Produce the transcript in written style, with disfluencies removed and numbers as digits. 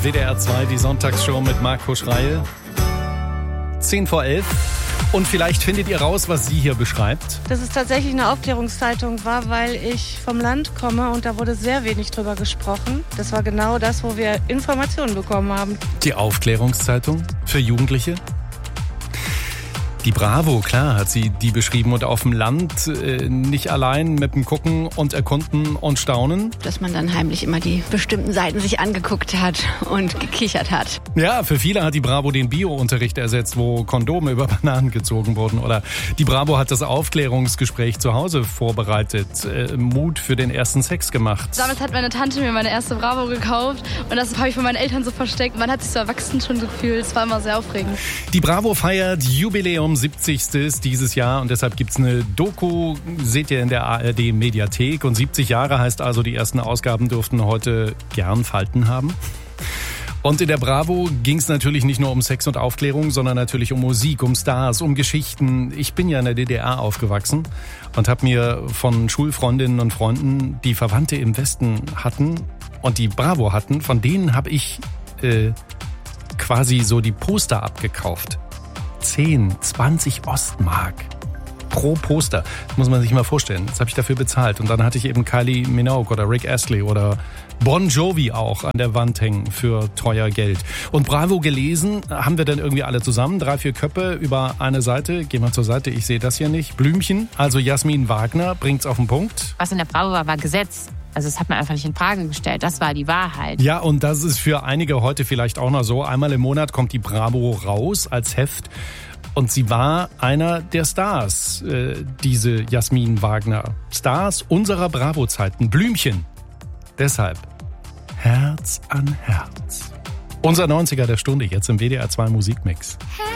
WDR 2, die Sonntagsshow mit Marco Schreil. 10:11. Und vielleicht findet ihr raus, was sie hier beschreibt. Dass es tatsächlich eine Aufklärungszeitung war, weil ich vom Land komme und da wurde sehr wenig drüber gesprochen. Das war genau das, wo wir Informationen bekommen haben. Die Aufklärungszeitung für Jugendliche? Die Bravo, klar, hat sie die beschrieben. Und auf dem Land nicht allein mit dem Gucken und Erkunden und Staunen. Dass man dann heimlich immer die bestimmten Seiten sich angeguckt hat und gekichert hat. Ja, für viele hat die Bravo den Bio-Unterricht ersetzt, wo Kondome über Bananen gezogen wurden. Oder die Bravo hat das Aufklärungsgespräch zu Hause vorbereitet, Mut für den ersten Sex gemacht. Damals hat meine Tante mir meine erste Bravo gekauft und das habe ich von meinen Eltern so versteckt. Man hat sich so erwachsen schon gefühlt, es war immer sehr aufregend. Die Bravo feiert Jubiläum 70. dieses Jahr und deshalb gibt's eine Doku, seht ihr in der ARD-Mediathek. Und 70 Jahre heißt also, die ersten Ausgaben dürften heute gern Falten haben. Und in der Bravo ging's natürlich nicht nur um Sex und Aufklärung, sondern natürlich um Musik, um Stars, um Geschichten. Ich bin ja in der DDR aufgewachsen und habe mir von Schulfreundinnen und Freunden, die Verwandte im Westen hatten und die Bravo hatten, von denen habe ich quasi so die Poster abgekauft. 10, 20 Ostmark pro Poster. Das muss man sich mal vorstellen. Das habe ich dafür bezahlt. Und dann hatte ich eben Kylie Minogue oder Rick Astley oder Bon Jovi auch an der Wand hängen für teuer Geld. Und Bravo gelesen haben wir dann irgendwie alle zusammen. 3, 4 Köpfe über eine Seite. Geh mal zur Seite, ich sehe das hier nicht. Blümchen, also Jasmin Wagner, bringt's auf den Punkt. Was in der Bravo war Gesetz. Also das hat man einfach nicht in Frage gestellt. Das war die Wahrheit. Ja, und das ist für einige heute vielleicht auch noch so. Einmal im Monat kommt die Bravo raus als Heft. Und sie war einer der Stars, diese Jasmin Wagner. Stars unserer Bravo-Zeiten. Blümchen. Deshalb Herz an Herz. Unser 90er der Stunde jetzt im WDR 2 Musikmix.